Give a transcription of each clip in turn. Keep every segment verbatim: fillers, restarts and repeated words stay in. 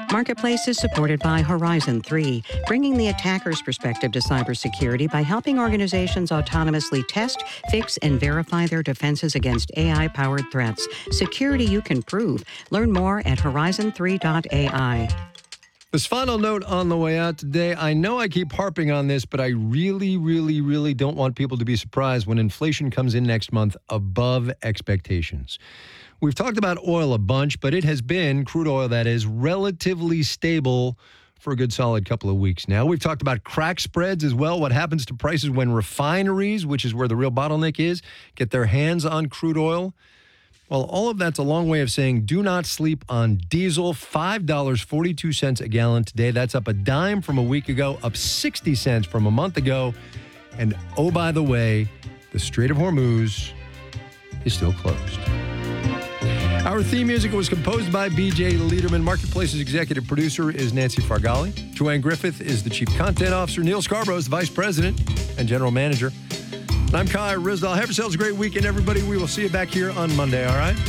Marketplace is supported by Horizon three, bringing the attacker's perspective to cybersecurity by helping organizations autonomously test, fix, and verify their defenses against A I-powered threats. Security you can prove. Learn more at horizon three dot A I. This final note on the way out today, I know I keep harping on this, but I really, really, really don't want people to be surprised when inflation comes in next month above expectations. We've talked about oil a bunch, but it has been, crude oil that is, relatively stable for a good solid couple of weeks now. We've talked about crack spreads as well, what happens to prices when refineries, which is where the real bottleneck is, get their hands on crude oil. Well, all of that's a long way of saying do not sleep on diesel. five dollars and forty-two cents a gallon today. That's up a dime from a week ago, up sixty cents from a month ago. And oh, by the way, the Strait of Hormuz is still closed. Our theme music was composed by B J Liederman. Marketplace's executive producer is Nancy Fargali. Joanne Griffith is the chief content officer. Neil Scarborough is the vice president and general manager. And I'm Kai Ryssdal. Have yourselves a great weekend, everybody. We will see you back here on Monday, all right?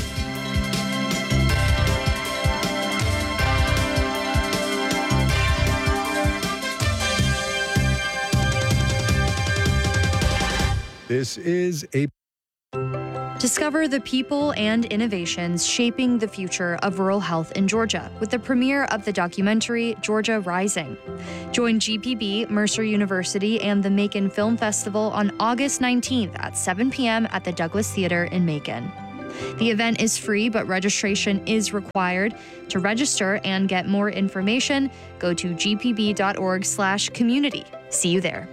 This is a... Discover the people and innovations shaping the future of rural health in Georgia with the premiere of the documentary Georgia Rising. Join G P B, Mercer University, and the Macon Film Festival on August nineteenth at seven p.m. at the Douglas Theater in Macon. The event is free, but registration is required. To register and get more information, go to g p b dot org slash community. See you there.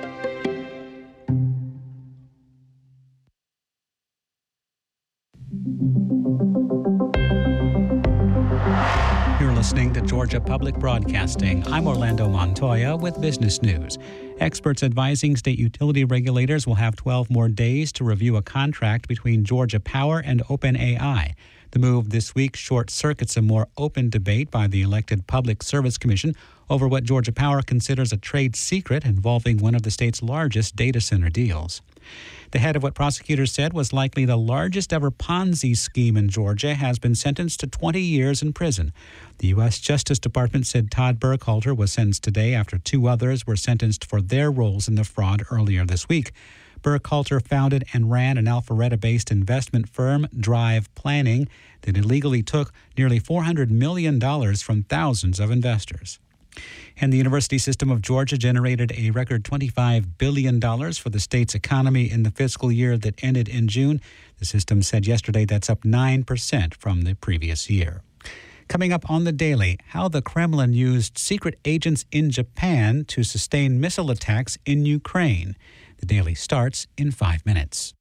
You're listening to Georgia Public Broadcasting. I'm Orlando Montoya with business news. Experts advising state utility regulators will have twelve more days to review a contract between Georgia Power and OpenAI. The move this week short-circuits a more open debate by the elected Public Service Commission over what Georgia Power considers a trade secret involving one of the state's largest data center deals. The head of what prosecutors said was likely the largest ever Ponzi scheme in Georgia has been sentenced to twenty years in prison. The U S Justice Department said Todd Burkhalter was sentenced today after two others were sentenced for their roles in the fraud earlier this week. Burkhalter founded and ran an Alpharetta-based investment firm, Drive Planning, that illegally took nearly four hundred million dollars from thousands of investors. And the University System of Georgia generated a record twenty-five billion dollars for the state's economy in the fiscal year that ended in June. The system said yesterday that's up nine percent from the previous year. Coming up on the Daily, how the Kremlin used secret agents in Japan to sustain missile attacks in Ukraine. The Daily starts in five minutes.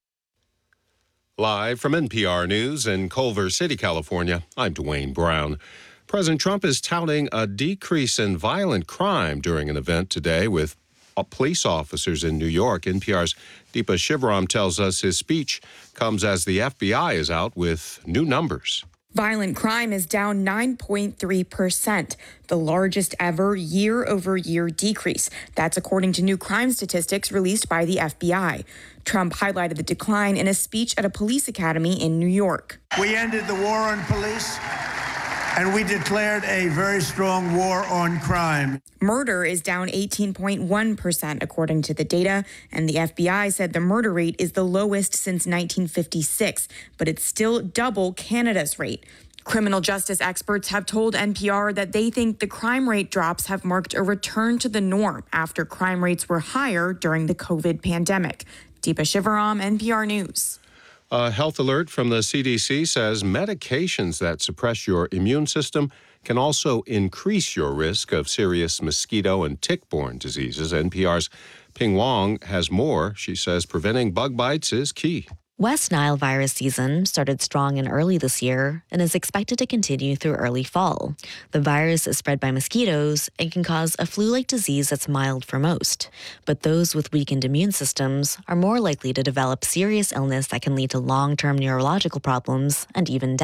Live from N P R News in Culver City, California, I'm Dwayne Brown. President Trump is touting a decrease in violent crime during an event today with police officers in New York. N P R's Deepa Shivaram tells us his speech comes as the F B I is out with new numbers. Violent crime is down nine point three percent, the largest ever year-over-year decrease. That's according to new crime statistics released by the F B I. Trump highlighted the decline in a speech at a police academy in New York. We ended the war on police, and we declared a very strong war on crime. Murder is down eighteen point one percent, according to the data, and the F B I said the murder rate is the lowest since nineteen fifty-six, but it's still double Canada's rate. Criminal justice experts have told N P R that they think the crime rate drops have marked a return to the norm after crime rates were higher during the COVID pandemic. Deepa Shivaram, N P R News. A health alert from the C D C says medications that suppress your immune system can also increase your risk of serious mosquito and tick-borne diseases. N P R's Ping Wong has more. She says preventing bug bites is key. West Nile virus season started strong and early this year and is expected to continue through early fall. The virus is spread by mosquitoes and can cause a flu-like disease that's mild for most. But those with weakened immune systems are more likely to develop serious illness that can lead to long-term neurological problems and even death.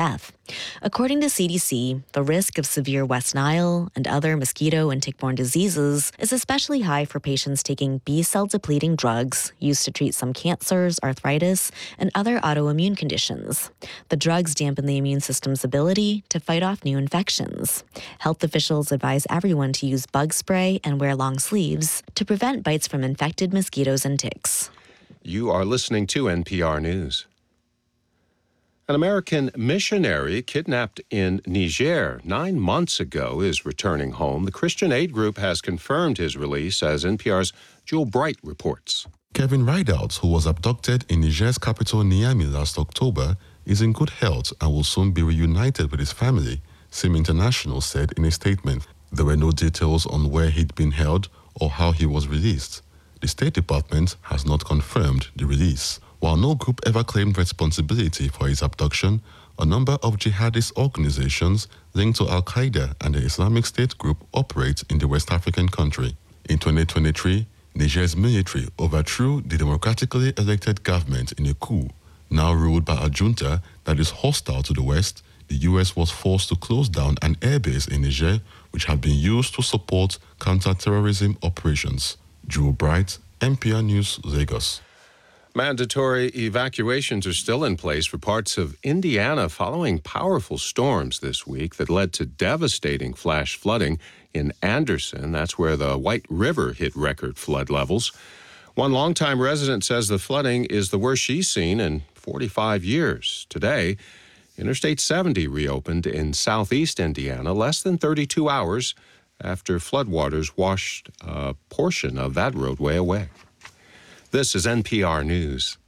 According to C D C, the risk of severe West Nile and other mosquito and tick-borne diseases is especially high for patients taking B-cell depleting drugs used to treat some cancers, arthritis, and other autoimmune conditions. The drugs dampen the immune system's ability to fight off new infections. Health officials advise everyone to use bug spray and wear long sleeves to prevent bites from infected mosquitoes and ticks. You are listening to N P R News. An American missionary kidnapped in Niger nine months ago is returning home. The Christian Aid Group has confirmed his release, as N P R's Jewel Bright reports. Kevin Rideout, who was abducted in Niger's capital Niamey last October, is in good health and will soon be reunited with his family, SIM International said in a statement. There were no details on where he'd been held or how he was released. The State Department has not confirmed the release. While no group ever claimed responsibility for his abduction, a number of jihadist organizations linked to Al-Qaeda and the Islamic State group operate in the West African country. In twenty twenty-three, Niger's military overthrew the democratically elected government in a coup. Now ruled by a junta that is hostile to the West, the U S was forced to close down an airbase in Niger, which had been used to support counter-terrorism operations. Drew Bright, N P R News, Lagos. Mandatory evacuations are still in place for parts of Indiana following powerful storms this week that led to devastating flash flooding in Anderson. That's where the White River hit record flood levels. One longtime resident says the flooding is the worst she's seen in forty-five years. Today, Interstate seventy reopened in southeast Indiana less than thirty-two hours after floodwaters washed a portion of that roadway away. This is N P R News.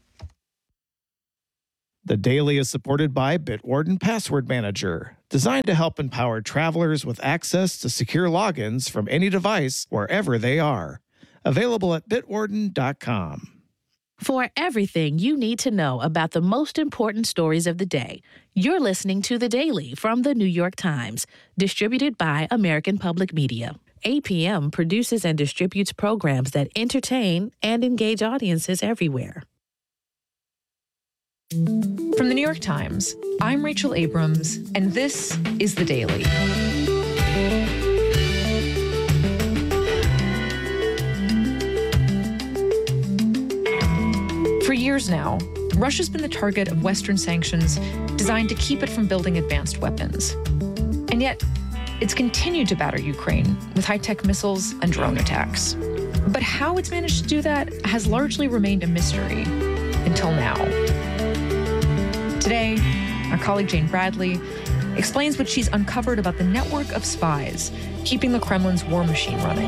The Daily is supported by Bitwarden Password Manager, designed to help empower travelers with access to secure logins from any device wherever they are. Available at bitwarden dot com. For everything you need to know about the most important stories of the day, you're listening to The Daily from The New York Times, distributed by American Public Media. A P M produces and distributes programs that entertain and engage audiences everywhere. From The New York Times, I'm Rachel Abrams, and this is The Daily. For years now, Russia's been the target of Western sanctions designed to keep it from building advanced weapons. And yet, it's continued to batter Ukraine with high-tech missiles and drone attacks. But how it's managed to do that has largely remained a mystery until now. Today, our colleague Jane Bradley explains what she's uncovered about the network of spies keeping the Kremlin's war machine running.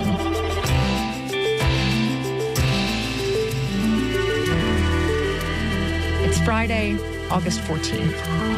It's Friday, August fourteenth.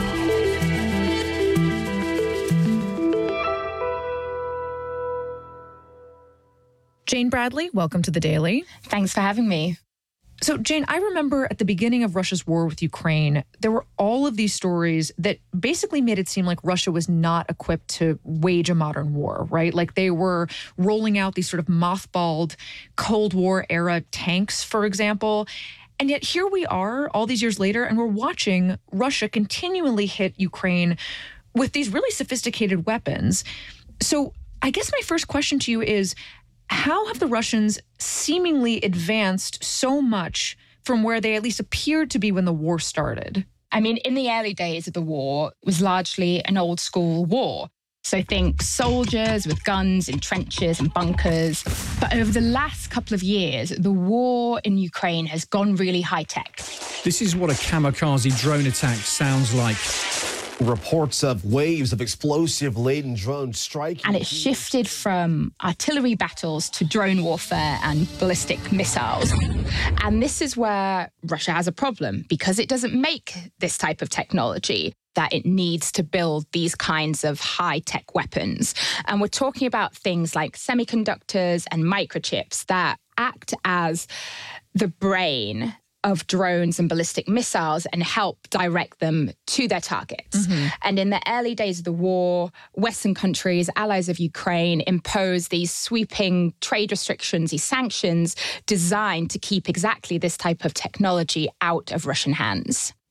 Jane Bradley, welcome to The Daily. Thanks for having me. So, Jane, I remember at the beginning of Russia's war with Ukraine, there were all of these stories that basically made it seem like Russia was not equipped to wage a modern war, right? Like they were rolling out these sort of mothballed Cold War era tanks, for example. And yet here we are all these years later, and we're watching Russia continually hit Ukraine with these really sophisticated weapons. So I guess my first question to you is, how have the Russians seemingly advanced so much from where they at least appeared to be when the war started? I mean, in the early days of the war, it was largely an old school war. So think soldiers with guns in trenches and bunkers. But over the last couple of years, the war in Ukraine has gone really high tech. This is what a kamikaze drone attack sounds like. Reports of waves of explosive-laden drones striking. And it shifted from artillery battles to drone warfare and ballistic missiles. And this is where Russia has a problem, because it doesn't make this type of technology that it needs to build these kinds of high-tech weapons. And we're talking about things like semiconductors and microchips that act as the brain of drones and ballistic missiles and help direct them to their targets. Mm-hmm. And in the early days of the war, Western countries, allies of Ukraine, imposed these sweeping trade restrictions, these sanctions designed to keep exactly this type of technology out of Russian hands.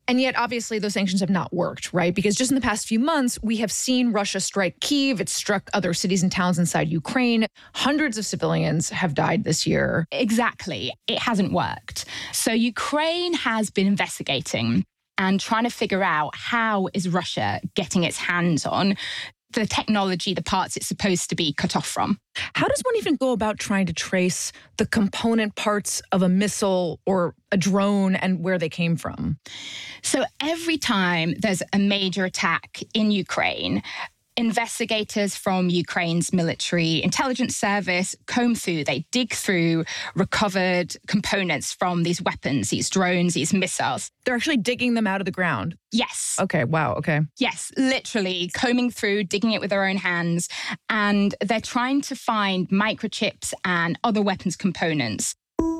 And yet, obviously, those sanctions have not worked, right? Because just in the past few months, we have seen Russia strike Kyiv. It's struck other cities and towns inside Ukraine. Hundreds of civilians have died this year. Exactly. It hasn't worked. So Ukraine has been investigating and trying to figure out how is Russia getting its hands on the technology, the parts it's supposed to be cut off from. How does one even go about trying to trace the component parts of a missile or a drone and where they came from? So every time there's a major attack in Ukraine, investigators from Ukraine's military intelligence service comb through, they dig through recovered components from these weapons, these drones, these missiles. They're actually digging them out of the ground? Yes. Okay, wow, okay. Yes, literally combing through, digging it with their own hands. And they're trying to find microchips and other weapons components.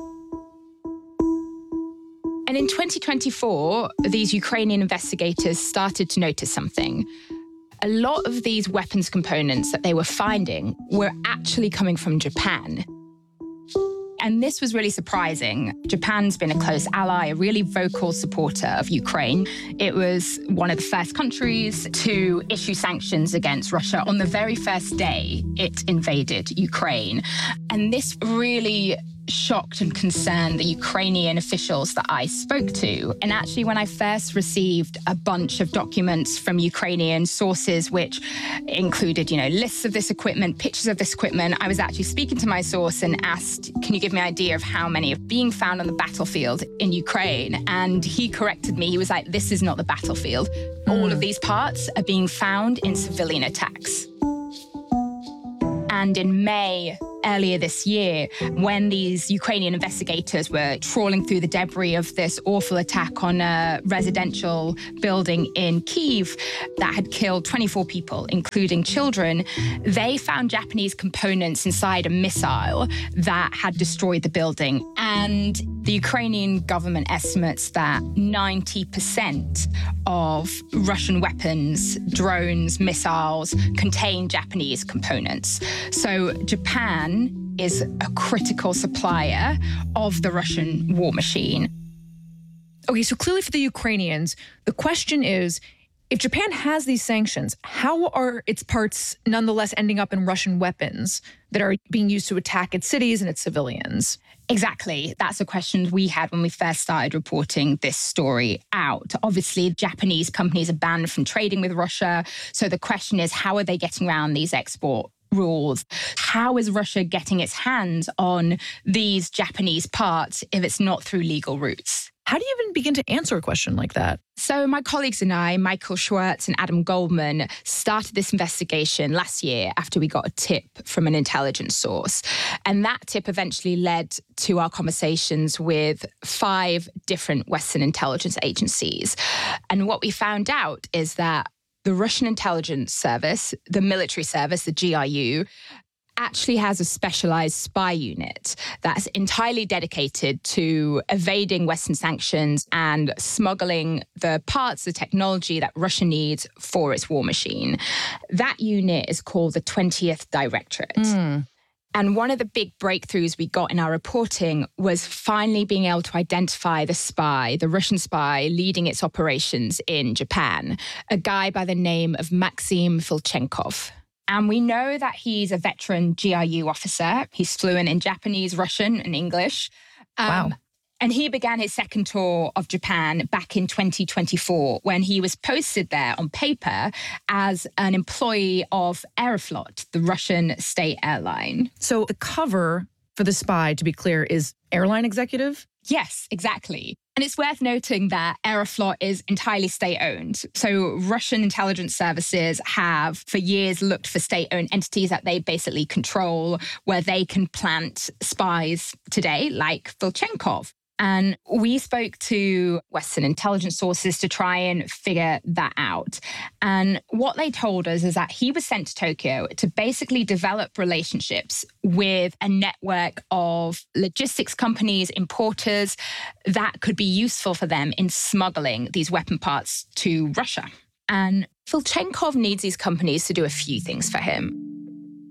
And in twenty twenty-four, these Ukrainian investigators started to notice something. A lot of these weapons components that they were finding were actually coming from Japan. And this was really surprising. Japan's been a close ally, a really vocal supporter of Ukraine. It was one of the first countries to issue sanctions against Russia on the very first day it invaded Ukraine. And this really shocked and concerned the Ukrainian officials that I spoke to. And actually, when I first received a bunch of documents from Ukrainian sources, which included, you know, lists of this equipment, pictures of this equipment, I was actually speaking to my source and asked, can you give me an idea of how many are being found on the battlefield in Ukraine? And he corrected me. He was like, this is not the battlefield. All of these parts are being found in civilian attacks. And in May, earlier this year, when these Ukrainian investigators were trawling through the debris of this awful attack on a residential building in Kyiv that had killed twenty-four people, including children, they found Japanese components inside a missile that had destroyed the building. And the Ukrainian government estimates that ninety percent of Russian weapons, drones, missiles contain Japanese components. So Japan is a critical supplier of the Russian war machine. Okay, so clearly for the Ukrainians, the question is, if Japan has these sanctions, how are its parts nonetheless ending up in Russian weapons that are being used to attack its cities and its civilians? Exactly. That's a question we had when we first started reporting this story out. Obviously, Japanese companies are banned from trading with Russia. So the question is, how are they getting around these export rules? How is Russia getting its hands on these Japanese parts if it's not through legal routes? How do you even begin to answer a question like that? So my colleagues and I, Michael Schwartz and Adam Goldman, started this investigation last year after we got a tip from an intelligence source. And that tip eventually led to our conversations with five different Western intelligence agencies. And what we found out is that the Russian intelligence service, the military service, the G R U, actually has a specialized spy unit that's entirely dedicated to evading Western sanctions and smuggling the parts, the technology that Russia needs for its war machine. That unit is called the twentieth Directorate. Mm. And one of the big breakthroughs we got in our reporting was finally being able to identify the spy, the Russian spy leading its operations in Japan, a guy by the name of Maxim Filchenkov. And we know that he's a veteran G R U officer. He's fluent in Japanese, Russian, and English. Um, wow. And he began his second tour of Japan back in twenty twenty-four when he was posted there on paper as an employee of Aeroflot, the Russian state airline. So the cover for the spy, to be clear, is airline executive? Yes, exactly. And it's worth noting that Aeroflot is entirely state-owned. So Russian intelligence services have for years looked for state-owned entities that they basically control, where they can plant spies today, like Filchenkov. And we spoke to Western intelligence sources to try and figure that out. And what they told us is that he was sent to Tokyo to basically develop relationships with a network of logistics companies, importers, that could be useful for them in smuggling these weapon parts to Russia. And Filchenkov needs these companies to do a few things for him.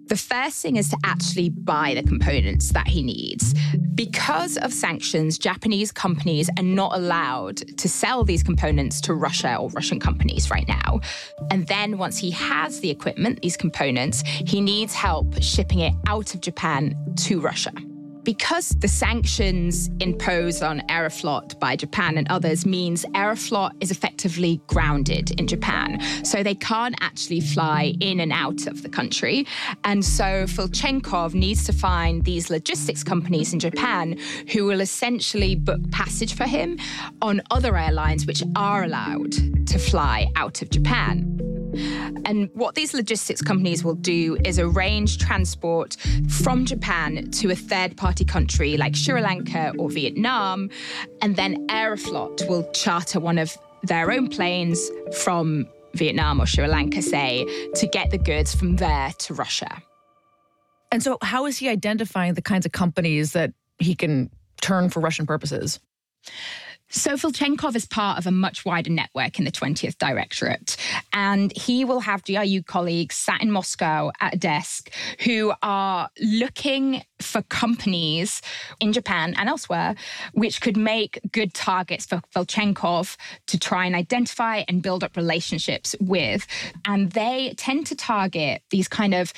The first thing is to actually buy the components that he needs. Because of sanctions, Japanese companies are not allowed to sell these components to Russia or Russian companies right now. And then once he has the equipment, these components, he needs help shipping it out of Japan to Russia. Because the sanctions imposed on Aeroflot by Japan and others means Aeroflot is effectively grounded in Japan. So they can't actually fly in and out of the country. And so Filchenkov needs to find these logistics companies in Japan who will essentially book passage for him on other airlines which are allowed to fly out of Japan. And what these logistics companies will do is arrange transport from Japan to a third-party country like Sri Lanka or Vietnam, and then Aeroflot will charter one of their own planes from Vietnam or Sri Lanka, say, to get the goods from there to Russia. And so how is he identifying the kinds of companies that he can turn for Russian purposes? So Filchenkov is part of a much wider network in the twentieth Directorate, and he will have G R U colleagues sat in Moscow at a desk who are looking for companies in Japan and elsewhere which could make good targets for Filchenkov to try and identify and build up relationships with. And they tend to target these kind of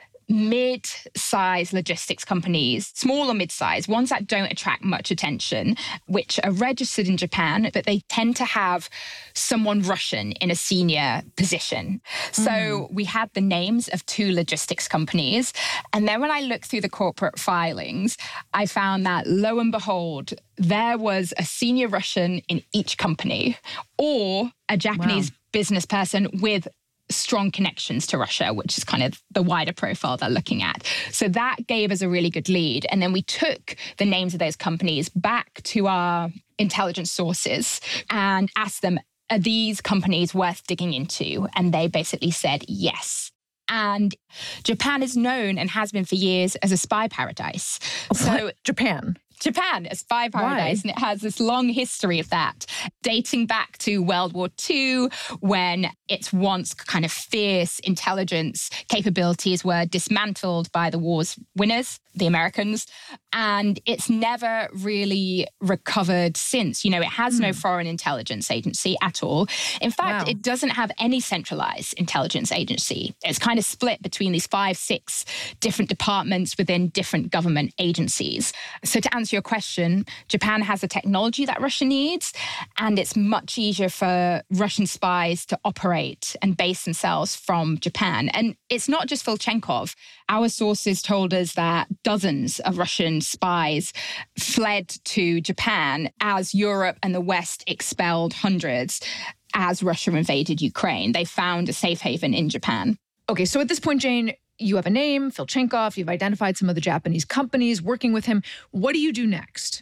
mid-size logistics companies, small or mid-size, ones that don't attract much attention, which are registered in Japan, but they tend to have someone Russian in a senior position. Mm. So we had the names of two logistics companies. And then when I looked through the corporate filings, I found that, lo and behold, there was a senior Russian in each company or a Japanese wow. business person with strong connections to Russia, which is kind of the wider profile they're looking at. So that gave us a really good lead. And then we took the names of those companies back to our intelligence sources and asked them, are these companies worth digging into? And they basically said yes. And Japan is known and has been for years as a spy paradise. What? So Japan? Japan, a spy paradise, Why? And it has this long history of that, dating back to World War Two, when its once kind of fierce intelligence capabilities were dismantled by the war's winners, the Americans, and it's never really recovered since. You know, it has mm. no foreign intelligence agency at all. In fact, wow. it doesn't have any centralized intelligence agency. It's kind of split between these five, six different departments within different government agencies. So to answer your question, Japan has the technology that Russia needs, and it's much easier for Russian spies to operate and base themselves from Japan. And it's not just Filchenkov. Our sources told us that dozens of Russian spies fled to Japan as Europe and the West expelled hundreds as Russia invaded Ukraine. They found a safe haven in Japan. Okay, so at this point, Jane, you have a name, Filchenkov, you've identified some of the Japanese companies working with him. What do you do next?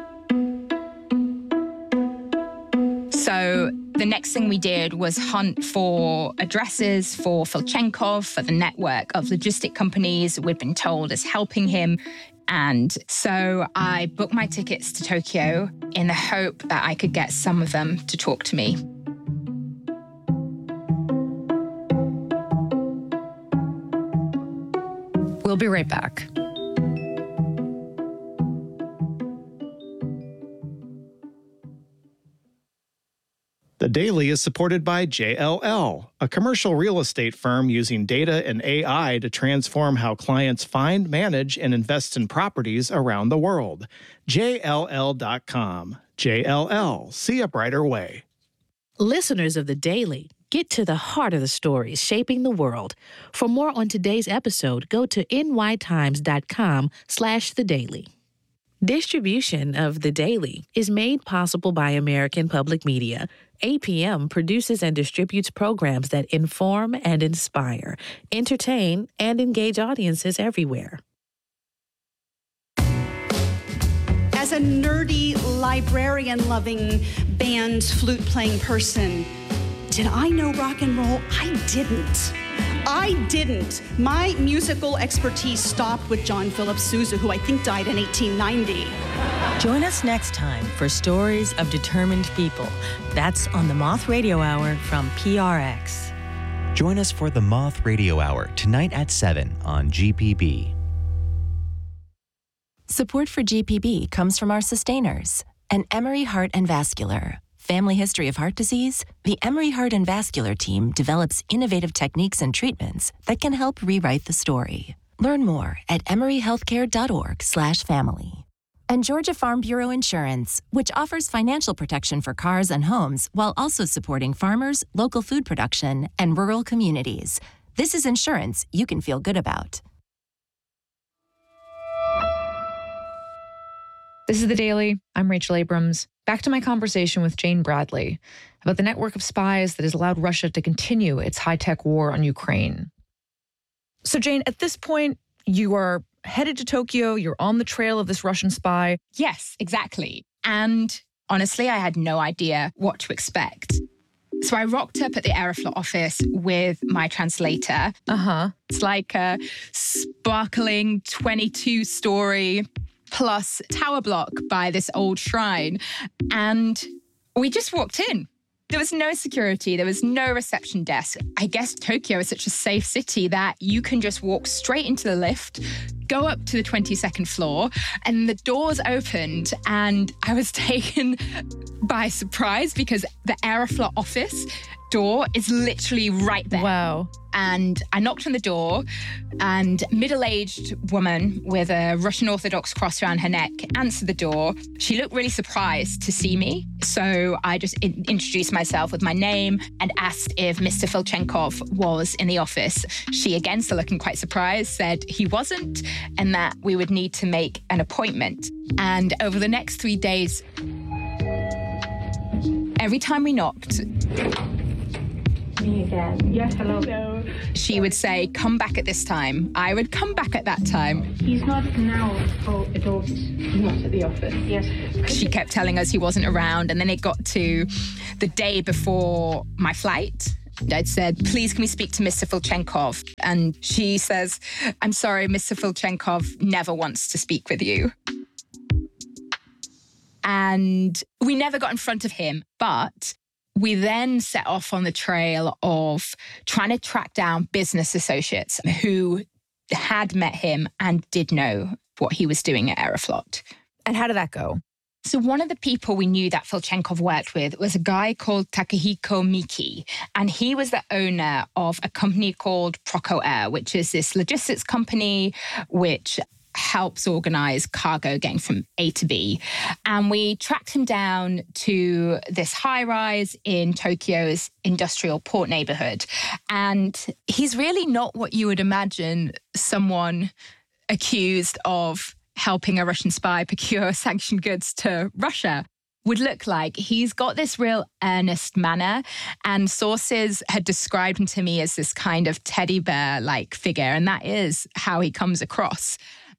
So the next thing we did was hunt for addresses for Filchenkov, for the network of logistic companies we'd been told is helping him. And so I booked my tickets to Tokyo in the hope that I could get some of them to talk to me. We'll be right back. The Daily is supported by J L L, a commercial real estate firm using data and A I to transform how clients find, manage, and invest in properties around the world. J L L dot com. J L L. See a brighter way. Listeners of The Daily, get to the heart of the stories shaping the world. For more on today's episode, go to nytimes.com slash the daily. Distribution of The Daily is made possible by American Public Media. A P M produces and distributes programs that inform and inspire, entertain, and engage audiences everywhere. As a nerdy, librarian-loving, band, flute-playing person, did I know rock and roll? I didn't. I didn't. My musical expertise stopped with John Philip Sousa, who I think died in eighteen ninety. Join us next time for Stories of Determined People. That's on the Moth Radio Hour from P R X. Join us for the Moth Radio Hour tonight at seven on G P B. Support for G P B comes from our sustainers and Emory Heart and Vascular. Family history of heart disease? The Emory Heart and Vascular team develops innovative techniques and treatments that can help rewrite the story. Learn more at emoryhealthcare.org slash family. And Georgia Farm Bureau Insurance, which offers financial protection for cars and homes while also supporting farmers, local food production, and rural communities. This is insurance you can feel good about. This is The Daily. I'm Rachel Abrams. Back to my conversation with Jane Bradley about the network of spies that has allowed Russia to continue its high-tech war on Ukraine. So, Jane, at this point, you are headed to Tokyo. You're on the trail of this Russian spy. Yes, exactly. And honestly, I had no idea what to expect. So I rocked up at the Aeroflot office with my translator. Uh-huh. It's like a sparkling twenty-two story plus tower block by this old shrine. And we just walked in. There was no security. There was no reception desk. I guess Tokyo is such a safe city that you can just walk straight into the lift, go up to the twenty-second floor, and the doors opened, and I was taken by surprise because the Aeroflot office door is literally right there. Wow. And I knocked on the door, and middle-aged woman with a Russian Orthodox cross around her neck answered the door. She looked really surprised to see me. So I just in- introduced myself with my name and asked if Mister Filchenkov was in the office. She, again, still looking quite surprised, said he wasn't and that we would need to make an appointment. And over the next three days, every time we knocked, Me again. Yes, hello. Hello. she would say, come back at this time. I would come back at that time. He's not now oh, at all. He's not at the office. Yes. She kept telling us he wasn't around. And then it got to the day before my flight. I'd said, please, can we speak to Mister Filchenkov? And she says, I'm sorry, Mister Filchenkov never wants to speak with you. And we never got in front of him, but we then set off on the trail of trying to track down business associates who had met him and did know what he was doing at Aeroflot. And how did that go? So one of the people we knew that Filchenkov worked with was a guy called Takehiko Miki. And he was the owner of a company called Proco Air, which is this logistics company which helps organize cargo getting from A to B. And we tracked him down to this high-rise in Tokyo's industrial port neighborhood. And he's really not what you would imagine someone accused of helping a Russian spy procure sanctioned goods to Russia would look like. He's got this real earnest manner, and sources had described him to me as this kind of teddy bear-like figure, and that is how he comes across.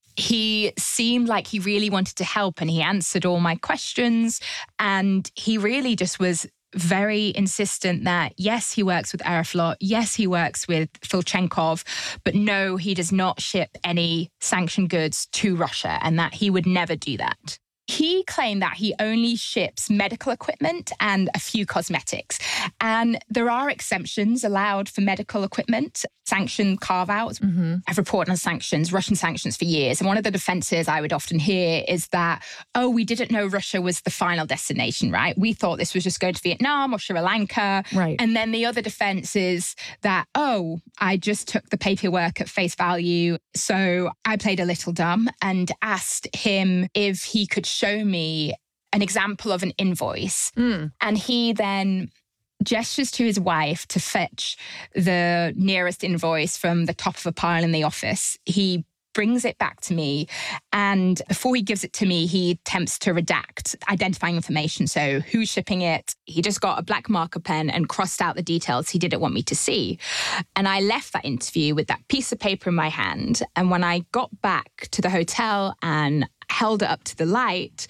He seemed like he really wanted to help, and he answered all my questions. And he really just was very insistent that, yes, he works with Aeroflot. Yes, he works with Filchenkov. But no, he does not ship any sanctioned goods to Russia, and that he would never do that. He claimed that he only ships medical equipment and a few cosmetics. And there are exemptions allowed for medical equipment, sanction carve-outs. Mm-hmm. I've reported on sanctions, Russian sanctions for years. And one of the defenses I would often hear is that, oh, we didn't know Russia was the final destination, right? We thought this was just going to Vietnam or Sri Lanka. Right. And then the other defense is that, oh, I just took the paperwork at face value. So I played a little dumb and asked him if he could show me an example of an invoice. Mm. And he then gestures to his wife to fetch the nearest invoice from the top of a pile in the office. He brings it back to me, and before he gives it to me, he attempts to redact identifying information. So who's shipping it? He just got a black marker pen and crossed out the details he didn't want me to see. And I left that interview with that piece of paper in my hand. And when I got back to the hotel and held it up to the light,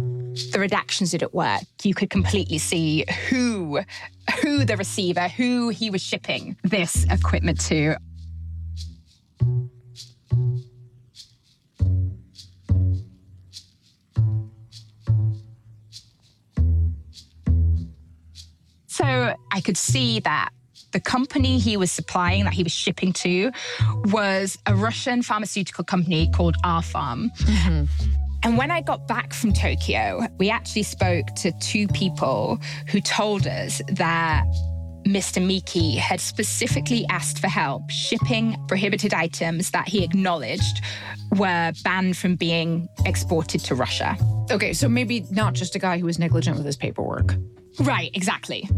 the redactions didn't work. You could completely see who, who the receiver, who he was shipping this equipment to. So I could see that The company he was supplying, that he was shipping to, was a Russian pharmaceutical company called R-Pharm. Mm-hmm. And when I got back from Tokyo, we actually spoke to two people who told us that Mister Miki had specifically asked for help shipping prohibited items that he acknowledged were banned from being exported to Russia. Okay, so maybe not just a guy who was negligent with his paperwork. Right, exactly.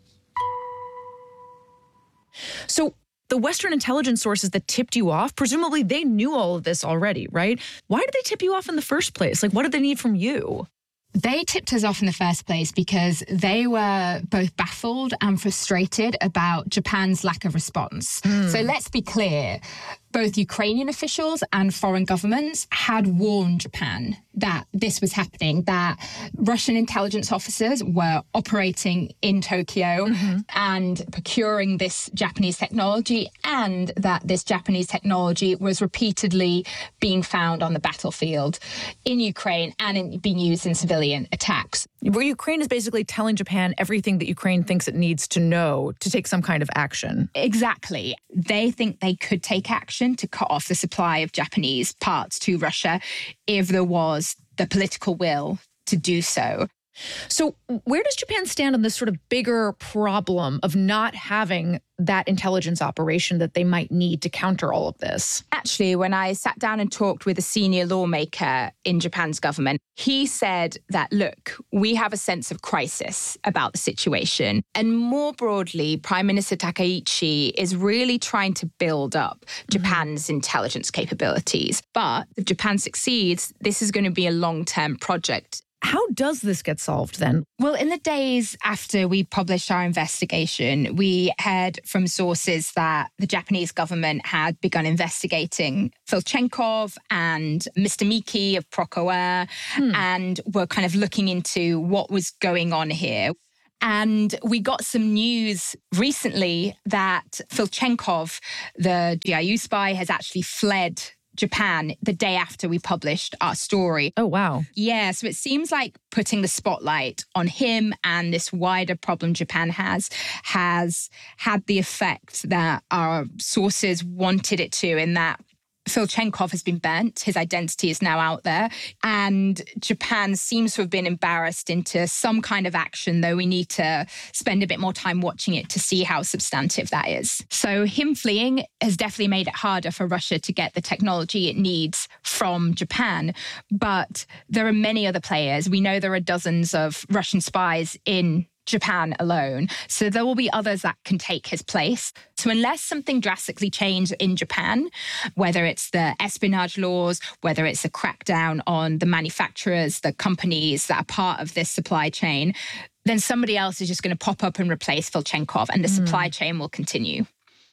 So the Western intelligence sources that tipped you off, presumably they knew all of this already, right? Why did they tip you off in the first place? Like, what did they need from you? They tipped us off in the first place because they were both baffled and frustrated about Japan's lack of response. Mm. So let's be clear. Both Ukrainian officials and foreign governments had warned Japan that this was happening, that Russian intelligence officers were operating in Tokyo mm-hmm. and procuring this Japanese technology, and that this Japanese technology was repeatedly being found on the battlefield in Ukraine and in, being used in civilian attacks. Where Ukraine is basically telling Japan everything that Ukraine thinks it needs to know to take some kind of action. Exactly. They think they could take action to cut off the supply of Japanese parts to Russia if there was the political will to do so. So where does Japan stand on this sort of bigger problem of not having that intelligence operation that they might need to counter all of this? Actually, when I sat down and talked with a senior lawmaker in Japan's government, he said that, look, we have a sense of crisis about the situation. And more broadly, Prime Minister Takaichi is really trying to build up Japan's mm-hmm. intelligence capabilities. But if Japan succeeds, this is going to be a long-term project. How does this get solved then? Well, in the days after we published our investigation, we heard from sources that the Japanese government had begun investigating Filchenkov and Mister Miki of Procoair hmm. and were kind of looking into what was going on here. And we got some news recently that Filchenkov, the G I U spy, has actually fled Japan the day after we published our story. Oh, wow. Yeah, so it seems like putting the spotlight on him and this wider problem Japan has, has had the effect that our sources wanted it to, in that Filchenkov has been burnt. His identity is now out there. And Japan seems to have been embarrassed into some kind of action, though we need to spend a bit more time watching it to see how substantive that is. So him fleeing has definitely made it harder for Russia to get the technology it needs from Japan. But there are many other players. We know there are dozens of Russian spies in Japan alone. So there will be others that can take his place. So unless something drastically changed in Japan, whether it's the espionage laws, whether it's a crackdown on the manufacturers, the companies that are part of this supply chain, then somebody else is just going to pop up and replace Filchenkov, and the mm. supply chain will continue.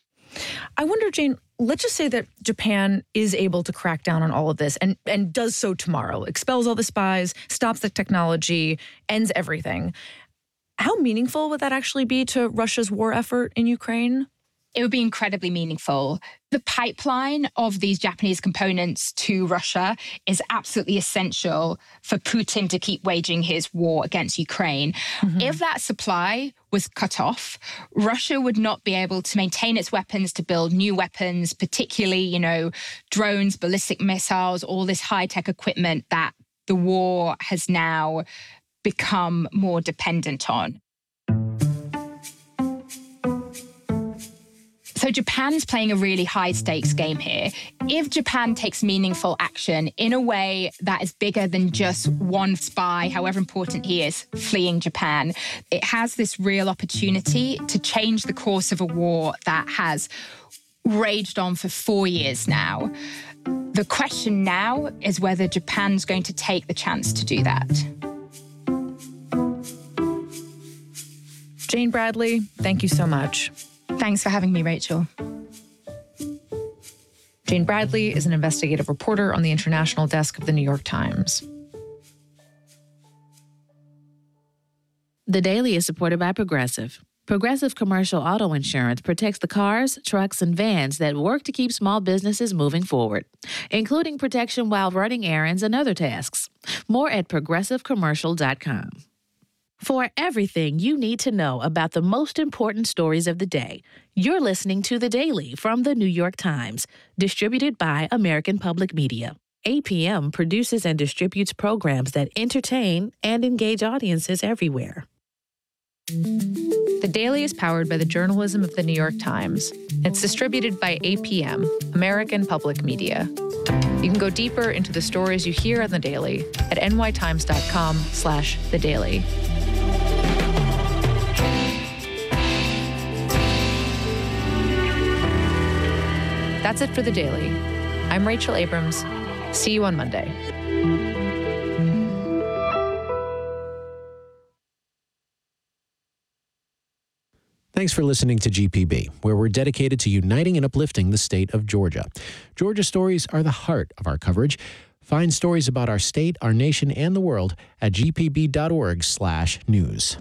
I wonder, Jane, let's just say that Japan is able to crack down on all of this and, and does so tomorrow, expels all the spies, stops the technology, ends everything. How meaningful would that actually be to Russia's war effort in Ukraine? It would be incredibly meaningful. The pipeline of these Japanese components to Russia is absolutely essential for Putin to keep waging his war against Ukraine. Mm-hmm. If that supply was cut off, Russia would not be able to maintain its weapons, to build new weapons, particularly, you know, drones, ballistic missiles, all this high-tech equipment that the war has now become more dependent on. So Japan's playing a really high-stakes game here. If Japan takes meaningful action in a way that is bigger than just one spy, however important he is, fleeing Japan, it has this real opportunity to change the course of a war that has raged on for four years now. The question now is whether Japan's going to take the chance to do that. Jane Bradley, thank you so much. Thanks for having me, Rachel. Jane Bradley is an investigative reporter on the international desk of the New York Times. The Daily is supported by Progressive. Progressive Commercial Auto Insurance protects the cars, trucks, and vans that work to keep small businesses moving forward, including protection while running errands and other tasks. More at progressive commercial dot com. For everything you need to know about the most important stories of the day, you're listening to The Daily from The New York Times, distributed by American Public Media. A P M produces and distributes programs that entertain and engage audiences everywhere. The Daily is powered by the journalism of The New York Times. It's distributed by A P M, American Public Media. You can go deeper into the stories you hear on The Daily at nytimes.com slash The Daily. That's it for The Daily. I'm Rachel Abrams. See you on Monday. Thanks for listening to G P B, where we're dedicated to uniting and uplifting the state of Georgia. Georgia stories are the heart of our coverage. Find stories about our state, our nation, and the world at gpb.org slash news.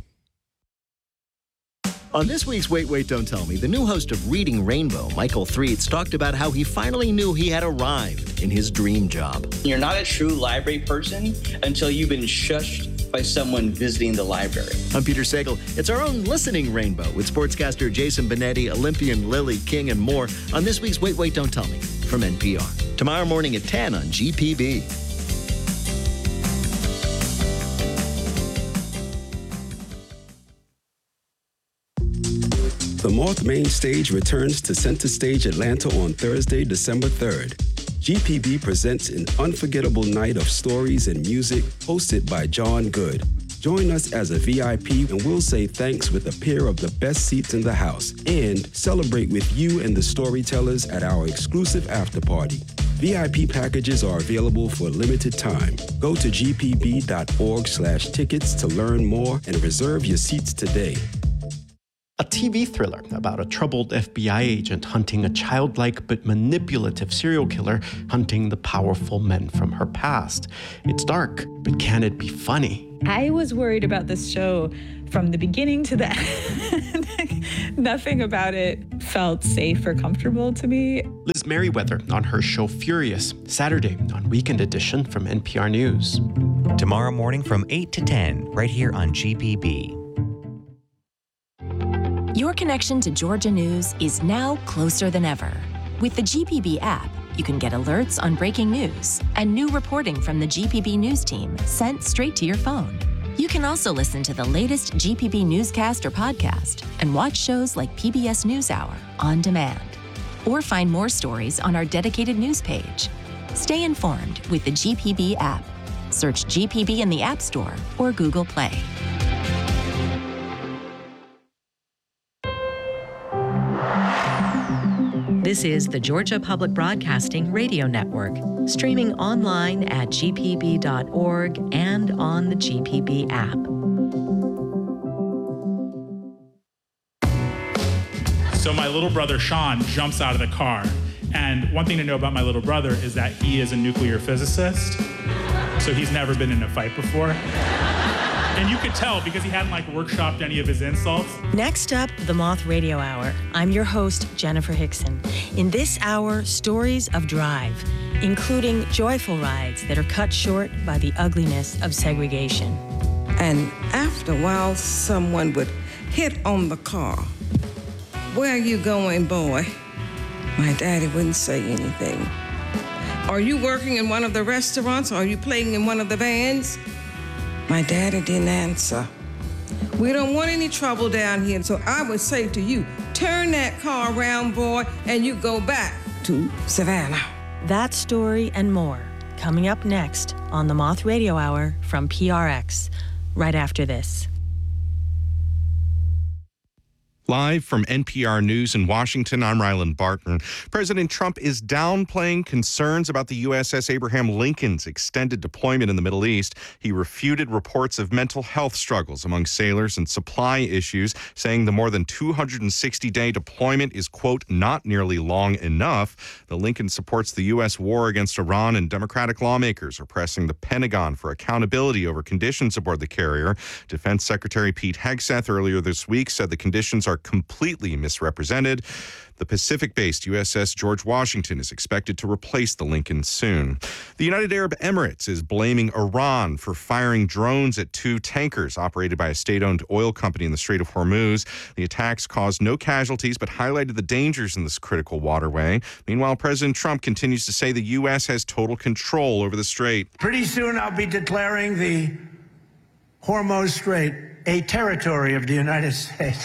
On this week's Wait, Wait, Don't Tell Me, the new host of Reading Rainbow, Michael Threets, talked about how he finally knew he had arrived in his dream job. You're not a true library person until you've been shushed by someone visiting the library. I'm Peter Sagal. It's our own listening rainbow with sportscaster Jason Benetti, Olympian Lily King, and more on this week's Wait, Wait, Don't Tell Me from N P R. Tomorrow morning at ten on G P B. The Moth Main Stage returns to Center Stage Atlanta on Thursday, December third. G P B presents an unforgettable night of stories and music hosted by John Good. Join us as a V I P and we'll say thanks with a pair of the best seats in the house and celebrate with you and the storytellers at our exclusive after party. V I P packages are available for a limited time. Go to gpb.org slash tickets to learn more and reserve your seats today. A T V thriller about a troubled F B I agent hunting a childlike but manipulative serial killer hunting the powerful men from her past. It's dark, but can it be funny? I was worried about this show from the beginning to the end. Nothing about it felt safe or comfortable to me. Liz Merriweather on her show Furious, Saturday on Weekend Edition from N P R News. Tomorrow morning from eight to ten, right here on G P B. Your connection to Georgia news is now closer than ever. With the G P B app, you can get alerts on breaking news and new reporting from the G P B News team sent straight to your phone. You can also listen to the latest G P B newscast or podcast and watch shows like P B S NewsHour on demand. Or find more stories on our dedicated news page. Stay informed with the G P B app. Search G P B in the App Store or Google Play. This is the Georgia Public Broadcasting Radio Network, streaming online at g p b dot org and on the G P B app. So my little brother Sean jumps out of the car. And one thing to know about my little brother is that he is a nuclear physicist. So he's never been in a fight before. And you could tell because he hadn't like workshopped any of his insults. Next up, the Moth Radio Hour. I'm your host, Jennifer Hickson. In this hour, stories of drive, including joyful rides that are cut short by the ugliness of segregation. And after a while, someone would hit on the car. Where are you going, boy? My daddy wouldn't say anything. Are you working in one of the restaurants? Are you playing in one of the bands? My daddy didn't answer. We don't want any trouble down here, so I would say to you, turn that car around, boy, and you go back to Savannah. That story and more coming up next on the Moth Radio Hour from P R X, right after this. Live from N P R News in Washington, I'm Ryland Barton. President Trump is downplaying concerns about the U S S Abraham Lincoln's extended deployment in the Middle East. He refuted reports of mental health struggles among sailors and supply issues, saying the more than two hundred sixty day deployment is, quote, not nearly long enough. The Lincoln supports the U S war against Iran, and Democratic lawmakers are pressing the Pentagon for accountability over conditions aboard the carrier. Defense Secretary Pete Hegseth earlier this week said the conditions are completely misrepresented. The Pacific-based U S S George Washington is expected to replace the Lincoln soon. The United Arab Emirates is blaming Iran for firing drones at two tankers operated by a state-owned oil company in the Strait of Hormuz. The attacks caused no casualties but highlighted the dangers in this critical waterway. Meanwhile, President Trump continues to say the U S has total control over the strait. Pretty soon I'll be declaring the Hormuz Strait a territory of the United States.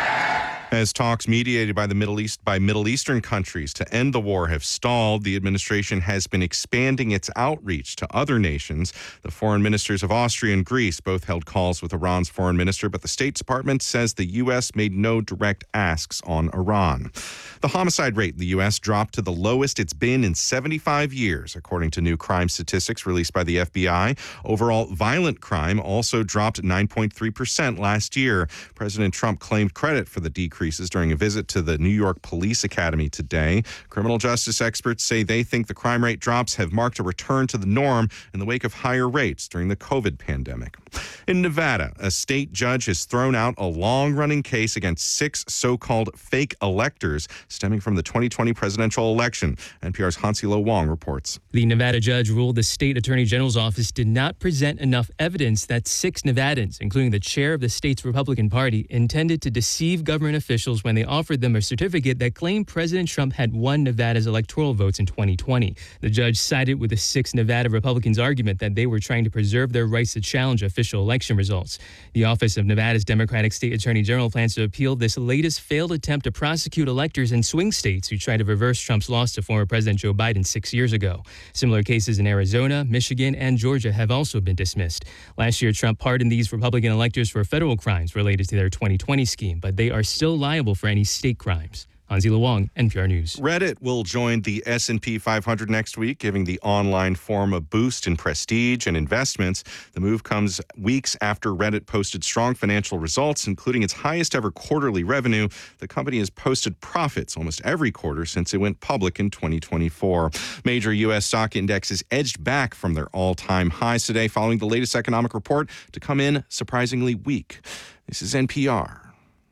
As talks mediated by the Middle East by Middle Eastern countries to end the war have stalled, the administration has been expanding its outreach to other nations. The foreign ministers of Austria and Greece both held calls with Iran's foreign minister, but the State Department says the U S made no direct asks on Iran. The homicide rate in the U S dropped to the lowest it's been in seventy-five years, according to new crime statistics released by the F B I. Overall, violent crime also dropped nine point three percent last year. President Trump claimed credit for the decrease during a visit to the New York Police Academy today. Criminal justice experts say they think the crime rate drops have marked a return to the norm in the wake of higher rates during the COVID pandemic. In Nevada, a state judge has thrown out a long-running case against six so-called fake electors stemming from the twenty twenty presidential election. N P R's Hansi Lo Wong reports. The Nevada judge ruled the state attorney general's office did not present enough evidence that six Nevadans, including the chair of the state's Republican Party, intended to deceive government officials officials when they offered them a certificate that claimed President Trump had won Nevada's electoral votes in twenty twenty. The judge sided with the six Nevada Republicans' argument that they were trying to preserve their rights to challenge official election results. The Office of Nevada's Democratic State Attorney General plans to appeal this latest failed attempt to prosecute electors in swing states who tried to reverse Trump's loss to former President Joe Biden six years ago. Similar cases in Arizona, Michigan, and Georgia have also been dismissed. Last year, Trump pardoned these Republican electors for federal crimes related to their twenty twenty scheme, but they are still liable for any state crimes. Hansi Lo Wong, N P R News. Reddit will join the S and P five hundred next week, giving the online forum a boost in prestige and investments. The move comes weeks after Reddit posted strong financial results, including its highest ever quarterly revenue. The company has posted profits almost every quarter since it went public in twenty twenty-four. Major U S stock indexes edged back from their all-time highs today following the latest economic report to come in surprisingly weak. This is N P R.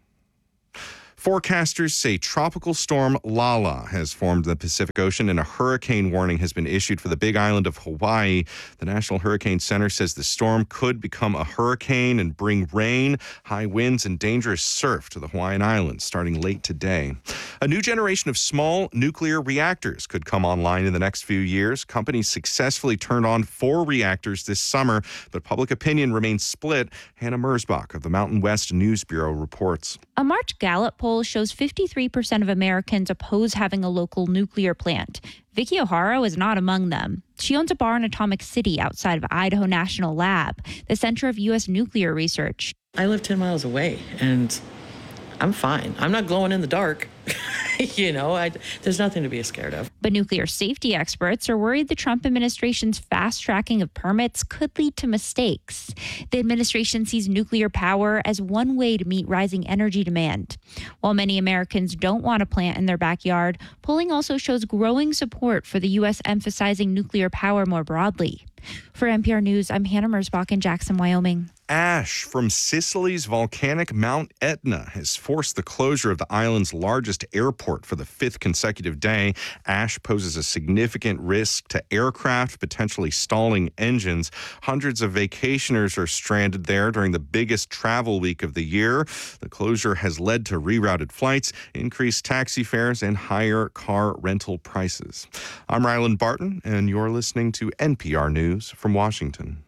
Forecasters say Tropical Storm Lala has formed in the Pacific Ocean and a hurricane warning has been issued for the Big Island of Hawaii. The National Hurricane Center says the storm could become a hurricane and bring rain, high winds, and dangerous surf to the Hawaiian Islands starting late today. A new generation of small nuclear reactors could come online in the next few years. Companies successfully turned on four reactors this summer, but public opinion remains split. Hannah Mersbach of the Mountain West News Bureau reports. A March Gallup poll shows fifty-three percent of Americans oppose having a local nuclear plant. Vicky O'Hara is not among them. She owns a bar in Atomic City outside of Idaho National Lab, the center of U S nuclear research. I live ten miles away, and I'm fine. I'm not glowing in the dark. you know, I, there's nothing to be scared of. But nuclear safety experts are worried the Trump administration's fast tracking of permits could lead to mistakes. The administration sees nuclear power as one way to meet rising energy demand. While many Americans don't want a plant in their backyard, polling also shows growing support for the U S emphasizing nuclear power more broadly. For N P R News, I'm Hannah Mersbach in Jackson, Wyoming. Ash from Sicily's volcanic Mount Etna has forced the closure of the island's largest airport for the fifth consecutive day. Ash poses a significant risk to aircraft, potentially stalling engines. Hundreds of vacationers are stranded there during the biggest travel week of the year. The closure has led to rerouted flights, increased taxi fares, and higher car rental prices. I'm Ryland Barton, and you're listening to N P R News from Washington.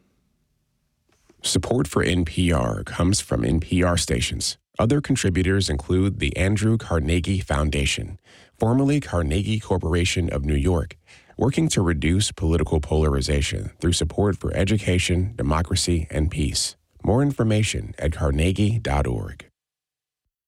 Support for N P R comes from N P R stations. Other contributors include the Andrew Carnegie Foundation, formerly Carnegie Corporation of New York, working to reduce political polarization through support for education, democracy, and peace. More information at carnegie dot org.